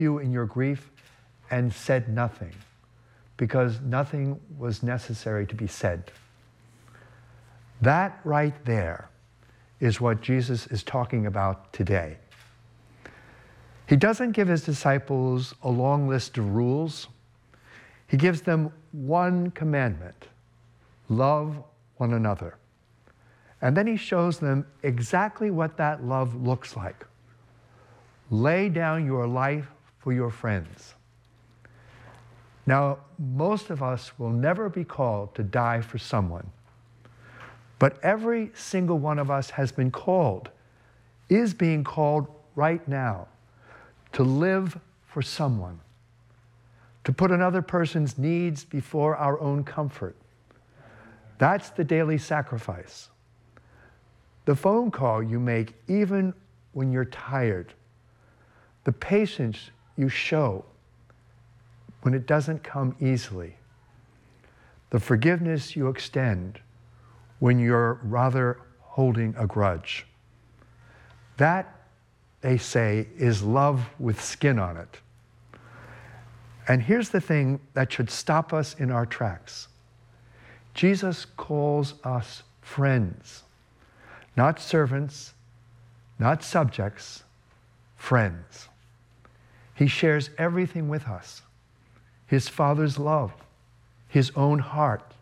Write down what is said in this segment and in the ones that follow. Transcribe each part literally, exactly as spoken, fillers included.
you in your grief and said nothing, because nothing was necessary to be said. That right there is what Jesus is talking about today. He doesn't give his disciples a long list of rules. He gives them one commandment: love one another. And then he shows them exactly what that love looks like. Lay down your life for your friends. Now, most of us will never be called to die for someone, but every single one of us has been called, is being called right now, to live for someone, to put another person's needs before our own comfort. That's the daily sacrifice. The phone call you make even when you're tired, the patience you show when it doesn't come easily, the forgiveness you extend when you're rather holding a grudge. That, they say, is love with skin on it. And here's the thing that should stop us in our tracks. Jesus calls us friends, not servants, not subjects, friends. He shares everything with us: his Father's love, his own heart.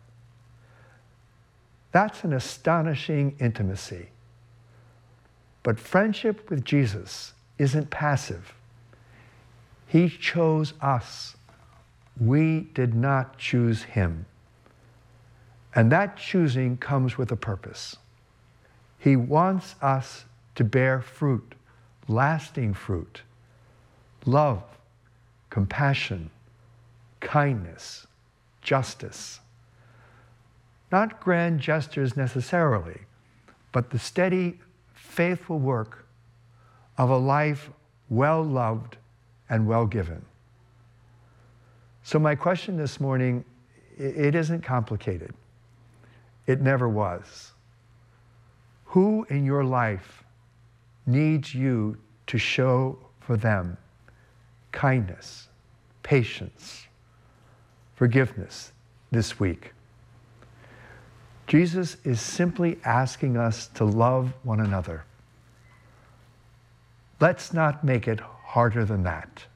That's an astonishing intimacy. But friendship with Jesus isn't passive. He chose us. We did not choose him. And that choosing comes with a purpose. He wants us to bear fruit, lasting fruit, love, compassion, kindness, justice. Not grand gestures necessarily, but the steady, faithful work of a life well loved and well given. So my question this morning, it isn't complicated. It never was. Who in your life needs you to show for them kindness, patience, forgiveness this week? Jesus is simply asking us to love one another. Let's not make it harder than that.